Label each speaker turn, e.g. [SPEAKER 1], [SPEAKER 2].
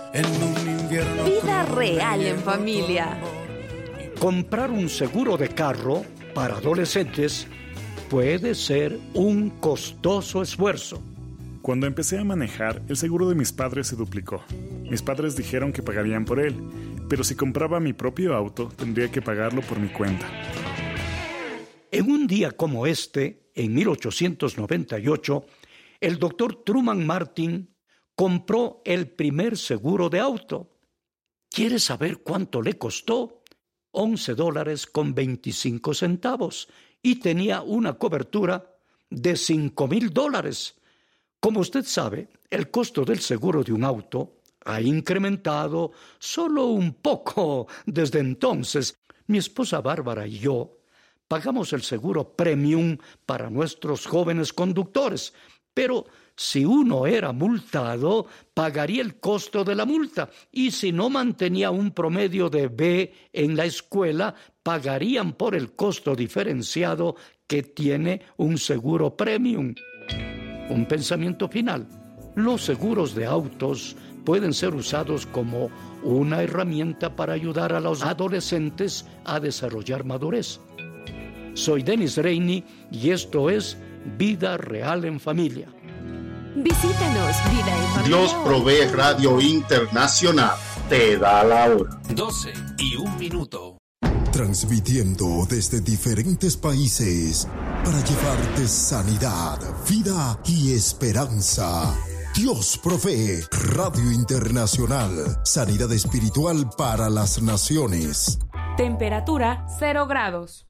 [SPEAKER 1] en un invierno
[SPEAKER 2] Vida
[SPEAKER 1] cruel
[SPEAKER 2] real
[SPEAKER 1] y
[SPEAKER 2] en familia.
[SPEAKER 3] Comprar un seguro de carro para adolescentes puede ser un costoso esfuerzo.
[SPEAKER 4] Cuando empecé a manejar, el seguro de mis padres se duplicó. Mis padres dijeron que pagarían por él, pero si compraba mi propio auto, tendría que pagarlo por mi cuenta.
[SPEAKER 3] En un día como este, en 1898, el doctor Truman Martin compró el primer seguro de auto. ¿Quieres saber cuánto le costó? $11.25 y tenía una cobertura de $5,000. Como usted sabe, el costo del seguro de un auto ha incrementado solo un poco desde entonces. Mi esposa Bárbara y yo pagamos el seguro premium para nuestros jóvenes conductores, pero si uno era multado, pagaría el costo de la multa, y si no mantenía un promedio de B en la escuela, pagarían por el costo diferenciado que tiene un seguro premium. Un pensamiento final. Los seguros de autos pueden ser usados como una herramienta para ayudar a los adolescentes a desarrollar madurez. Soy Dennis Rainey y esto es Vida Real en Familia.
[SPEAKER 2] Visítanos, Vida en Familia.
[SPEAKER 5] Dios provee Radio Internacional. Te da la hora.
[SPEAKER 6] 12:01.
[SPEAKER 7] Transmitiendo desde diferentes países para llevarte sanidad, vida y esperanza. Dios provee Radio Internacional. Sanidad espiritual para las naciones.
[SPEAKER 8] Temperatura 0 grados.